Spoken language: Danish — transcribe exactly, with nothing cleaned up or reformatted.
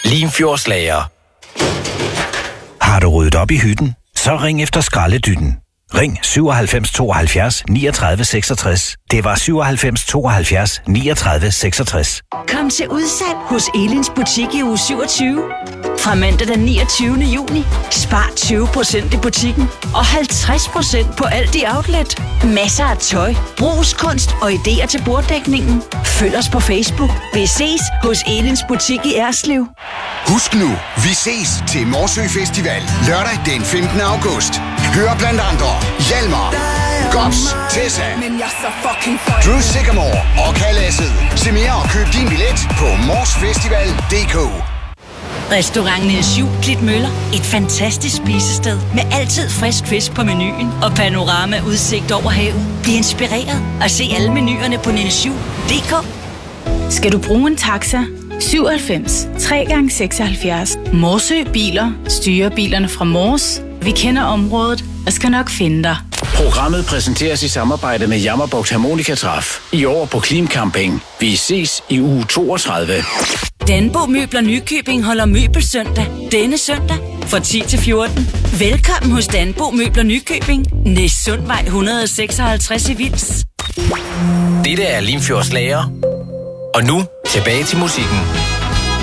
Limfjordslager. Har du ryddet op i hytten? Så ring efter skraldedytten. Ring syvoghalvfems tooghalvfjerds niogtredive seksogtres. Det var syvoghalvfems tooghalvfjerds niogtredive seksogtres. Kom til udsalg hos Elins butik i uge syvogtyve. Fra mandag den niogtyvende juni. Spar tyve procent i butikken og halvtreds procent på alt i outlet. Masser af tøj, brugskunst og idéer til borddækningen. Følg os på Facebook. Vi ses hos Elins butik i Erslev. Husk nu, vi ses til Morsø Festival lørdag den femtende august. Hør blandt andre Hjalmar, Gops, Tessa, Drew Sycamore og Kalasset. Se mere og køb din billet på morsfestival punktum d k. Restaurant Niels Juhl Klitmøller. Et fantastisk spisested med altid frisk fisk på menuen og panorama udsigt over havet. Bliv inspireret og se alle menuerne på niels juhl punktum d k. Skal du bruge en taxa? syvoghalvfems tre gange seksoghalvfjerds. Morsø Biler styrer bilerne fra Mors. Vi kender området og skal nok finde dig. Programmet præsenteres i samarbejde med Jammerbugt Harmonikatræf. I år på Klim Camping. Vi ses i uge toogtredive. Danbo Møbler Nykøbing holder Møbelsøndag denne søndag fra ti til fjorten. Velkommen hos Danbo Møbler Nykøbing. Næstsundvej et hundrede og seksoghalvtreds i Vils. Dette er Limfjordslager. Og nu tilbage til musikken.